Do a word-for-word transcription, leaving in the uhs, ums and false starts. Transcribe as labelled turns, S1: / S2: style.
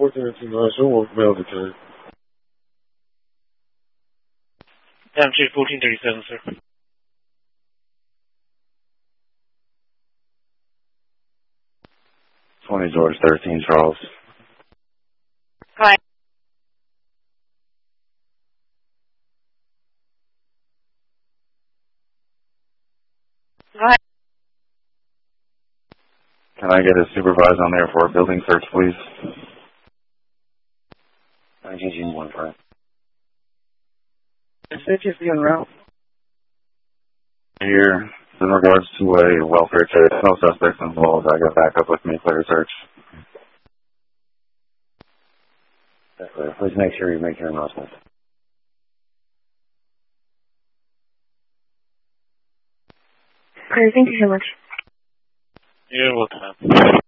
S1: fourteen and two nine, show one male detained.
S2: M J fourteen thirty-seven, sir.
S3: twenty George thirteen Charles.
S4: Hi. Hi.
S3: Can I get a supervisor on there for a building search, please? nineteen June one for it.
S5: Is it just en route?
S3: Here, in regards to a welfare check, no suspects involved. I got backup with me, clear search.
S5: That's clear. Please make sure you make your announcement.
S4: Clear, thank you so much.
S2: You're welcome.